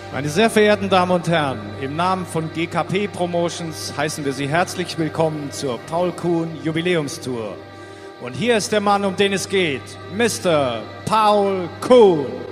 Meine sehr verehrten Damen und Herren, im Namen von GKP Promotions heißen wir Sie herzlich willkommen zur Paul Kuhn Jubiläumstour. Und hier ist der Mann, um den es geht, Mr. Paul Kuhn.